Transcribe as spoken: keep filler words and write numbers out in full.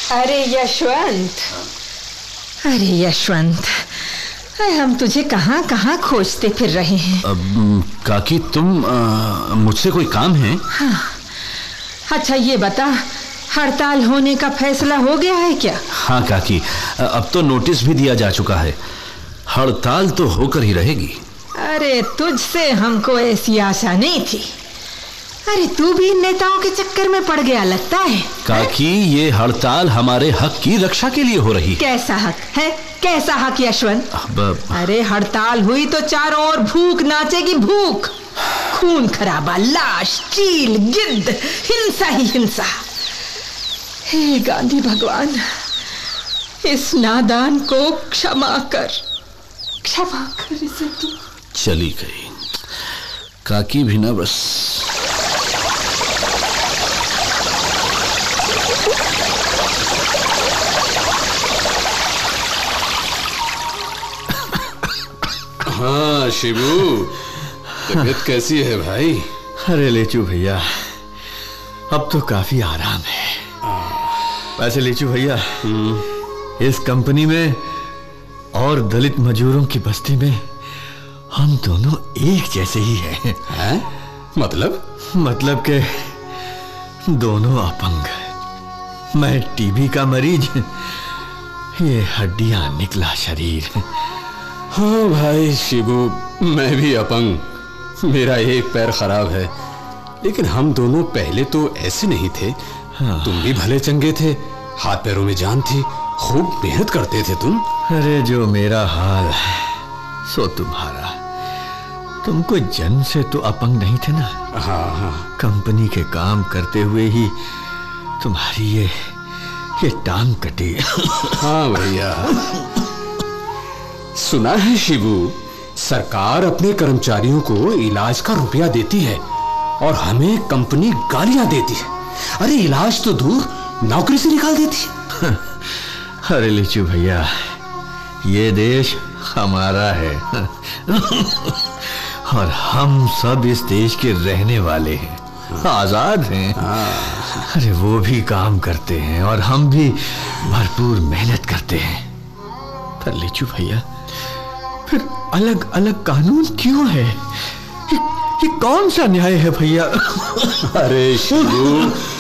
अरे यशवंत, अरे यशवंत, हम तुझे कहाँ कहाँ खोजते फिर रहे हैं। अब काकी तुम मुझसे कोई काम है? हाँ। अच्छा ये बता, हड़ताल होने का फैसला हो गया है क्या? हाँ काकी, अब तो नोटिस भी दिया जा चुका है। हड़ताल तो होकर ही रहेगी। अरे तुझसे हमको ऐसी आशा नहीं थी। अरे तू भी नेताओं के चक्कर में पड़ गया लगता है। काकी ये हड़ताल हमारे हक की रक्षा के लिए हो रही है। कैसा हक है, कैसा हक यशवंत? अब... अरे हड़ताल हुई तो चारों ओर भूख नाचेगी, भूख, खून खराबा, लाश, चील, गिद्ध, हिंसा ही हिंसा। हे गांधी भगवान, इस नादान को क्षमा कर, क्षमा कर इसे तू। चली गई काकी भी ना बस। हाँ शिबू, तबीयत कैसी है भाई? अरे लेचू भैया, अब तो काफी आराम है। वैसे लेचू भैया, इस कंपनी में और दलित मजदूरों की बस्ती में हम दोनों एक जैसे ही हैं। हैं? मतलब? मतलब के दोनों अपंग। मैं टीबी का मरीज, ये हड्डियां निकला शरीर। हाँ भाई शिबू, मैं भी अपंग, मेरा एक पैर खराब है। लेकिन हम दोनों पहले तो ऐसे नहीं थे। हाँ। तुम भी भले चंगे थे, हाथ पैरों में जान थी, खूब मेहनत करते थे तुम। अरे जो मेरा हाल सो तुम्हारा। तुम कोई जन्म से तो अपंग नहीं थे ना। हाँ हाँ। कंपनी के काम करते हुए ही तुम्हारी ये ये टांग कटी। हाँ भैया, सुना है शिबू, सरकार अपने कर्मचारियों को इलाज का रुपया देती है और हमें कंपनी गालियां देती है। अरे इलाज तो दूर, नौकरी से निकाल देती है। अरे लिचू भैया, ये देश हमारा है और हम सब इस देश के रहने वाले हैं, आजाद हैं। अरे वो भी काम करते हैं और हम भी भरपूर मेहनत करते हैं। पर लिचू भैया, फिर अलग अलग कानून क्यों है? ये, ये कौन सा न्याय है भैया? अरे शिबू,